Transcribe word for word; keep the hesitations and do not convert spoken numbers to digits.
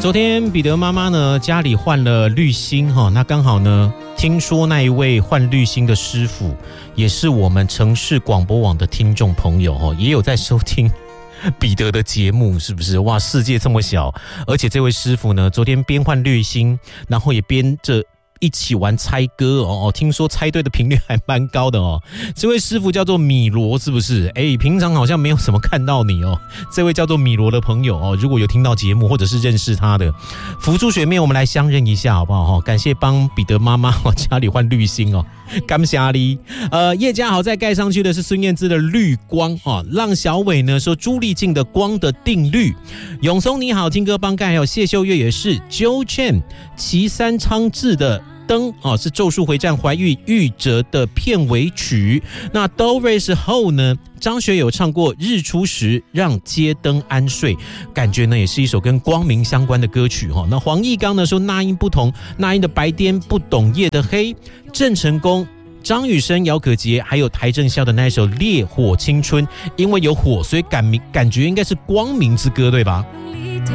昨天彼得妈妈呢家里换了滤芯哈，那刚好呢听说那一位换滤芯的师傅也是我们城市广播网的听众朋友哈，也有在收听彼得的节目，是不是？哇，世界这么小，而且这位师傅呢昨天边换滤芯，然后也边着一起玩猜歌哦，听说猜对的频率还蛮高的哦。这位师傅叫做米罗，是不是？哎，平常好像没有什么看到你哦。这位叫做米罗的朋友哦，如果有听到节目或者是认识他的，浮出水面，我们来相认一下好不好？感谢帮彼得妈妈哦家里换滤芯哦，感谢你。呃，叶家豪再盖上去的是孙燕姿的绿光哦，让小伟呢说朱丽静的光的定律。永松你好，听歌帮盖，还有谢秀月也是 Joe Chen 齐山昌志的灯哦，是《咒术回战》怀玉玉折的片尾曲。那 Doris 后呢，张学友唱过《日出时让街灯安睡》，感觉呢也是一首跟光明相关的歌曲哈。那黄义刚呢说那英不同，那英的白天不懂夜的黑。郑成功、张雨生、姚可杰还有邰正宵的那一首《烈火青春》，因为有火，所以感感觉应该是光明之歌，对吧？